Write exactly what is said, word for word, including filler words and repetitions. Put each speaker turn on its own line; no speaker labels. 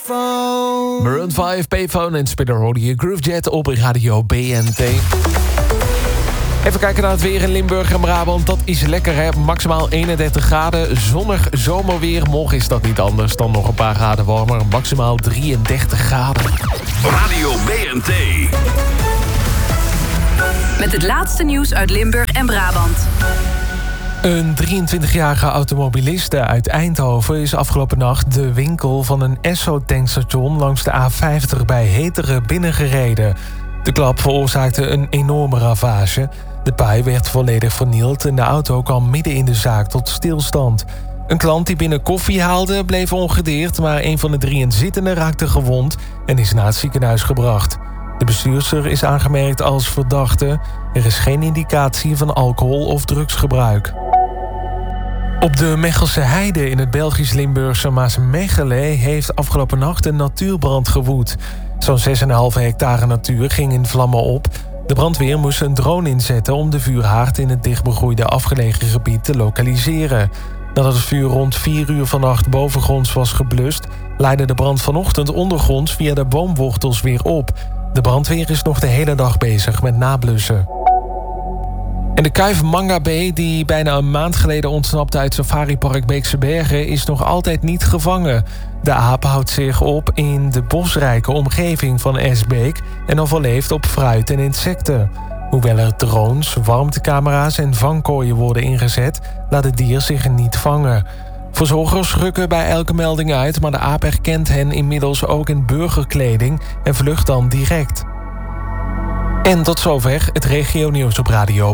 Payphone.
Maroon vijf, Payphone en Spinner hoorde je Groovejet op Radio B N T. Even kijken naar het weer in Limburg en Brabant. Dat is lekker, hè? Maximaal eenendertig graden. Zonnig zomerweer. Morgen is dat niet anders dan nog een paar graden warmer. Maximaal drieëndertig graden.
Radio B N T.
Met het laatste nieuws uit Limburg en Brabant.
Een drieëntwintigjarige automobiliste uit Eindhoven is afgelopen nacht de winkel van een Esso-tankstation langs de A vijftig bij Heteren binnengereden. De klap veroorzaakte een enorme ravage. De pui werd volledig vernield en de auto kwam midden in de zaak tot stilstand. Een klant die binnen koffie haalde bleef ongedeerd, maar een van de drie inzittenden raakte gewond en is naar het ziekenhuis gebracht. De bestuurster is aangemerkt als verdachte. Er is geen indicatie van alcohol- of drugsgebruik. Op de Mechelse Heide in het Belgisch-Limburgse Maasmechelen heeft afgelopen nacht een natuurbrand gewoed. Zo'n zes komma vijf hectare natuur ging in vlammen op. De brandweer moest een drone inzetten om de vuurhaard in het dichtbegroeide afgelegen gebied te lokaliseren. Nadat het vuur rond vier uur vannacht bovengronds was geblust, leidde de brand vanochtend ondergronds via de boomwortels weer op. De brandweer is nog de hele dag bezig met nablussen. En de kuif Mangabe, die bijna een maand geleden ontsnapte uit safaripark Beekse Bergen, is nog altijd niet gevangen. De aap houdt zich op in de bosrijke omgeving van Esbeek en overleeft op fruit en insecten. Hoewel er drones, warmtecamera's en vangkooien worden ingezet, laat het dier zich niet vangen. Verzorgers rukken bij elke melding uit, maar de aap herkent hen inmiddels ook in burgerkleding en vlucht dan direct. En tot zover het regionieuws op Radio